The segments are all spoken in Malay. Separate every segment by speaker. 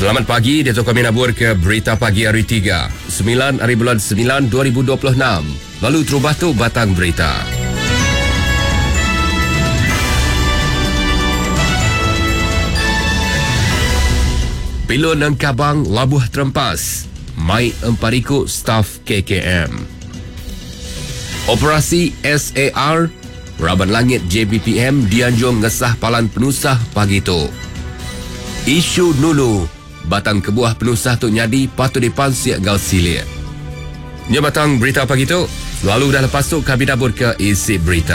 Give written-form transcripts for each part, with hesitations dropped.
Speaker 1: Selamat pagi, Dato' kami nabur ke Berita Pagi Hari 3, 9 hari bulan 9 2026. Lalu terubah tu batang berita. Pilon dan Kabang labuh terempas. Mai emparikut staf KKM. Operasi SAR, Raban Langit JBPM dianjur ngesah palan penusah pagi tu. Isu Nunu, batang kebuah penusah tu nyadi patut dipansiak gau silir. Nya batang berita pagi tu, lalu dah lepas tu kami dabur ke isi berita.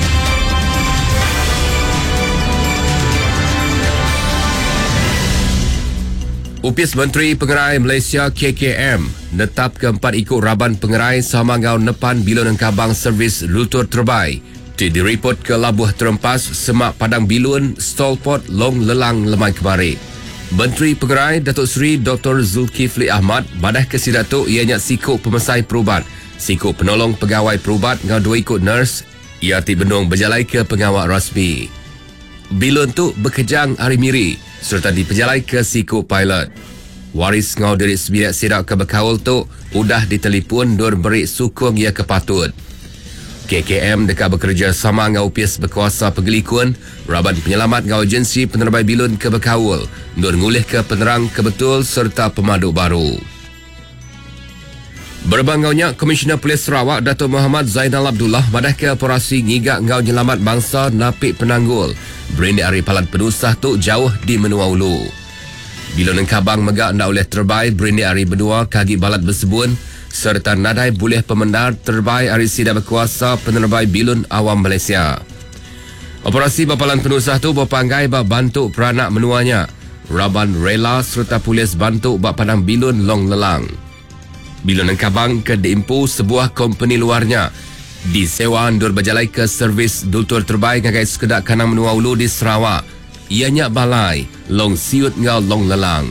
Speaker 1: Upis Menteri Pengerai Malaysia KKM netap keempat ikut Raban Pengerai sama ngau nepan Bilon dan Kabang servis lultur terbaik. Direport ke labuh terempas semak padang Bilun, Stolpot, Long Lelang lemai kemari. Menteri Pengerai Datuk Seri Dr. Zulkifli Ahmad badah ke sidatuk ianya sikuk pemesai perubat, sikuk penolong pegawai perubat ngau dua ikut nurse, ia ti benung berjalai ke pengawal rasmi. Bilun tu berkejang hari miri serta diperjalai ke sikuk pilot. Waris ngau dari sebiak sidak ke Bekawal tu udah ditelepon dur beri sukung ia kepatut. KKM dekat bekerja sama ngau upis berkuasa pegelikun Raban Penyelamat ngau agensi penerbai Bilun ke Bekawal dur ngulih ke penerang kebetul serta pemaduk baru. Berbangaunya Komisioner Polis Sarawak Dato' Muhammad Zainal Abdullah badah ke operasi ngigak ngau nyelamat bangsa Napik Penanggul. Berini hari palan penusah tu jauh di Menua Ulu. Bilon dan Kabang megak ndak oleh terbaik berini hari benua kagi balat bersebun serta nadai boleh pemendar terbaik hari sida berkuasa penerbai Bilun Awam Malaysia. Operasi bapalan penusah tu berpanggai bak bantu peranak menuanya. Raban rela serta polis bantu bak padang Bilun Long Lelang. Bilon dan Kabang ke diimpu sebuah company luarnya. Disewa andur berjalai ke servis dultur terbaik ngagai sekedak kanang Menua Ulu di Sarawak. Ianya balai, Long Siut ngau Long Lelang.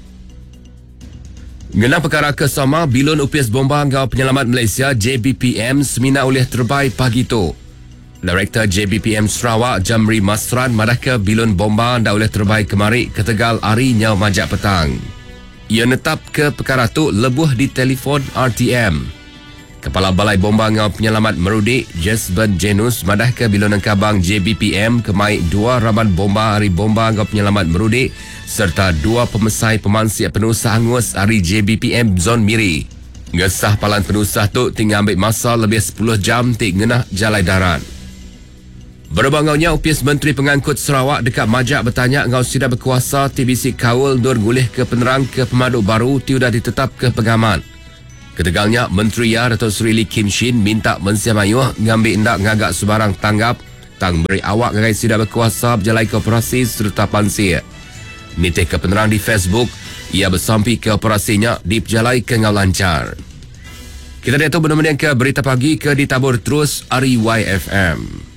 Speaker 1: Ngena perkara kesama, Bilun Upis Bomba ngau Penyelamat Malaysia JBPM semina oleh terbaik pagi tu. Direktur JBPM Sarawak Jamri Masran madah ke Bilun Bomba ndak oleh terbaik kemari ke Tegal hari nyau majak petang. Ia netap ke perkara tu lebuh di telefon RTM. Kepala Balai Bomba ngau Penyelamat Merudik Jesben Jenus madah ke Bilon dan Kabang JBPM kemai dua Raban Bomba hari Bomba ngau Penyelamat Merudik serta dua pemesai pemansiak penusah angus hari JBPM Zon Miri. Ngesah palan penusah tu tinggal ambil masa lebih 10 jam tik ngenah jalai darat. Berbangaunya Upis Menteri Pengangkut Sarawak dekat Majak bertanya ngau sida berkuasa TBC Kawal dur gulih ke penerang ke pemaduk baru tiudah ditetap ke pegaman. Ketegalnya, Menteri Ya Datuk Seri Lee Kim Shin minta mensiamayuh ngambil indak ngagak sebarang tanggap tang beri awak ngagai sida berkuasa berjalai ke operasi serta pansir. Nitih ke penerang di Facebook, ia bersampi ke operasinya diperjalai ke ngau lancar. Kita datang benar-benar ke berita pagi ke ditabur terus Ari YFM.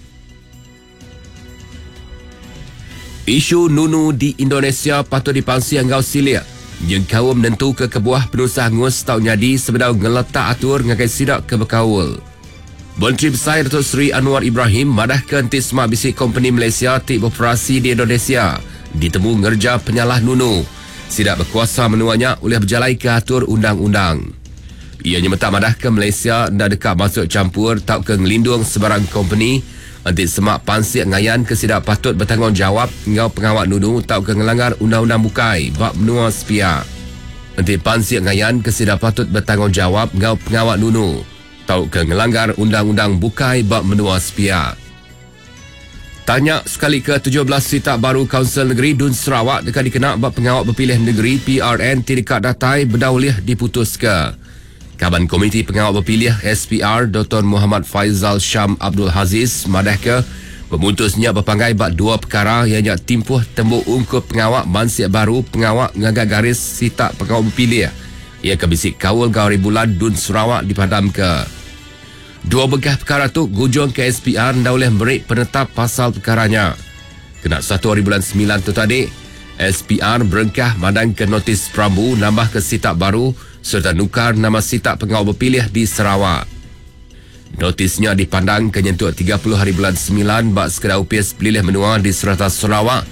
Speaker 1: Isu Nunu di Indonesia patut dipansi ngau silia. Yang kawam menentu ke kebuah penusah ngus tau nyadi sebedau ngeletak atur ngagai sidak ke Bekawal. Menteri Besar Datuk Seri Anwar Ibrahim madah ke entisma bisik company Malaysia tik operasi di Indonesia ditemu ngerja penyalah Nunu. Sidak berkuasa menuanya oleh berjalai ke atur undang-undang. Ianya mentak madah ke Malaysia ndak dekat masuk campur tau ke ngelindung sebarang company. Nanti semak pansiak ngayan ke sidak patut bertanggungjawab ngau pengawak Nunu tau ke ngelanggar undang-undang bukai bab menua sepia. Nanti pansiak ngayan ke sidak patut bertanggungjawab ngau pengawak Nunu tau ke ngelanggar undang-undang bukai bab menua sepia. Tanya sekali ke 17 sitak baru Kaunsil Negeri Dun Sarawak dekat dikenak bab pengawak berpilih negeri PRN tidak datai berdauliah diputus ke. Kaban Komiti Pengawal Berpilih SPR Dr. Muhammad Faizal Syam Abdul Haziz madah ke pemutusnya berpanggai bak dua perkara ianya timpuh tembuk ungkup pengawak mansiak baru pengawak ngagak garis sitak pengawal berpilih. Ia ke bisik kawal gawari bulan Dun Sarawak dipadam ke. Dua begah perkara tu gujung ke SPR ndak boleh beri penetap pasal perkaranya. Kena 1 hari bulan 9 tu tadi, SPR berengkah madang ke notis perambu nambah ke sitak baru serta nukar nama sitak pengawal berpilih di Sarawak. Notisnya dipandang kenyentuh 30 hari bulan 9 bak sekedar upis pelilih menua di serata Sarawak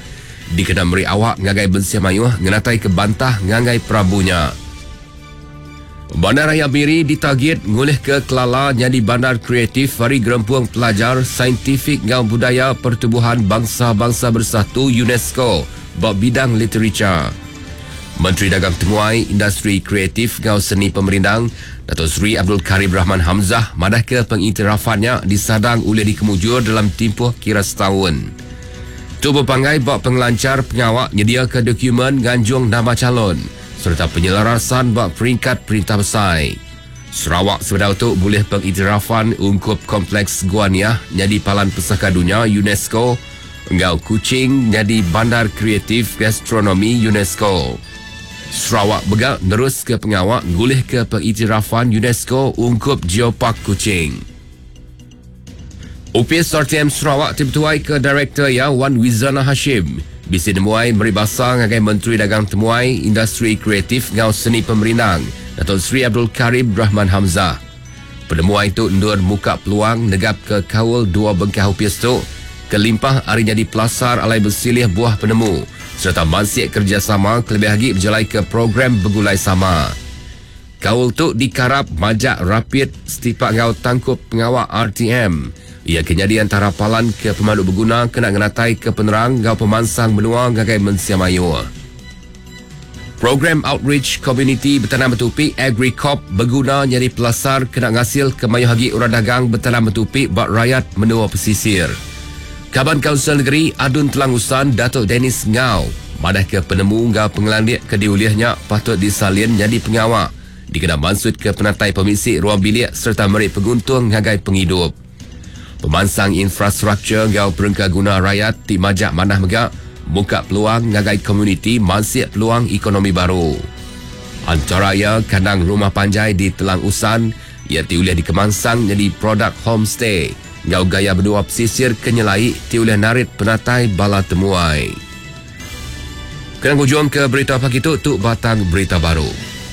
Speaker 1: Dikena meri awak ngagai bensia mayuh ngenatai ke bantah ngagai prabunya. Bandar Raya Miri ditarget ngoleh ke Kelala jadi bandar kreatif bagi gerempuang pelajar saintifik ngau budaya pertubuhan bangsa-bangsa bersatu UNESCO bab bidang literature. Menteri Dagang Temuai Industri Kreatif ngau seni pemerindang Datuk Seri Abdul Karim Rahman Hamzah madah ke pengiktirafannya disadang oleh dikemujur dalam tempoh kira setahun. Tu berpangai bab pengelancar pengawak nyedia ke dokumen ganjung nama calon serta penyelarasan bab peringkat perintah besar. Sarawak sebenarnya itu boleh pengiktirafan ungkup kompleks Guaniah jadi palan pesaka dunia UNESCO, engau Kuching jadi bandar kreatif gastronomi UNESCO. Sarawak begak nerus ke pengawak gulih ke pengiktirafan UNESCO ungkup Geopark Kuching. UPS RTM Sarawak tertuai ke Direktur ya Wan Wizana Hashim. Bisi Temuai beri bahasa ngagai Menteri Dagang Temuai Industri Kreatif ngau seni pemerindang Datuk Seri Abdul Karim Rahman Hamzah. Penemuai itu endur muka peluang negap ke kawal dua bengkah UPS itu kelimpah hari jadi pelasar alai bersilih buah penemu serta mansik kerjasama kelebih lagi berjalai ke program bergulai sama. Kawal itu dikarap majak rapid setipak ngau tangkup pengawak RTM. Ia kejadian tarapalan ke pemandu berguna kena ngenatai ke penerang gau pemansang benua ngagai mensia mayu. Program Outreach Community Bertanam Betupik AgriCop berguna jadi pelasar kena ngasil ke mayu hagi orang dagang bertanam betupik bak rakyat menua pesisir. Kaban Kaunsil Negeri Adun Telangusan Datuk Dennis Ngau madah ke penemu gau pengelandik ke diuliahnya patut disalin jadi pengawak dikena mansut ke penatai pemisik ruang bilik serta meri penguntung ngagai penghidup. Pemansang infrastruktur gau perengka guna rakyat di majak manah megak buka peluang ngagai komuniti mansik peluang ekonomi baru. Antaranya kandang rumah panjai di Telang Usan ia diulih di Kemansang jadi produk homestay gau gaya berdua pesisir kenyelai diulih narit penatai bala temuai. Kena hujung ke berita pagi itu tuk batang berita baru.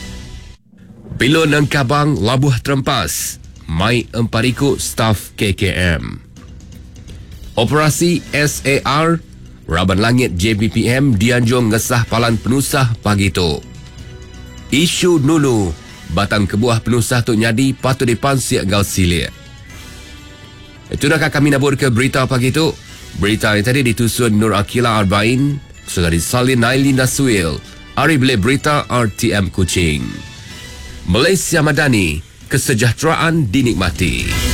Speaker 1: Pilon Nangkabang Labuh Terempas Mai Empariku staf KKM. Operasi SAR Raban Langit JBPM dianjung ngesah palan penusah pagi tu. Isu Nulu batang kebuah penusah tu nyadi patut dipansiak gau silik. Itu nak kami nabur ke berita pagi tu. Berita yang tadi ditusun Nur Akila Arbain, sudah disalin Naili Nasuil. Hari beli berita RTM Kuching. Malaysia Madani, kesejahteraan dinikmati.